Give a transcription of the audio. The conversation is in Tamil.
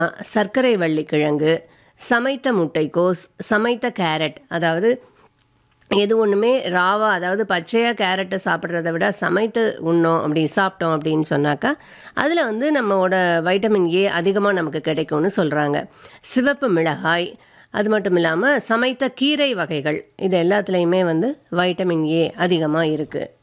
சர்க்கரை வள்ளிக்கிழங்கு, சமைத்த முட்டைக்கோஸ், சமைத்த கேரட். அதாவது எது ஒன்றுமே ராவா, அதாவது பச்சையாக கேரட்டை சாப்பிட்றத விட சமைத்து உண்ணோம் அப்படி சாப்பிட்டோம் அப்படின்னு சொன்னாக்கா அதில் வந்து நம்மளோட வைட்டமின் ஏ அதிகமாக நமக்கு கிடைக்கும்னு சொல்கிறாங்க. சிவப்பு மிளகாய், அது மட்டும் இல்லாமல் சமைத்த கீரை வகைகள், இது எல்லாத்துலேயுமே வந்து வைட்டமின் ஏ அதிகமாக இருக்குது.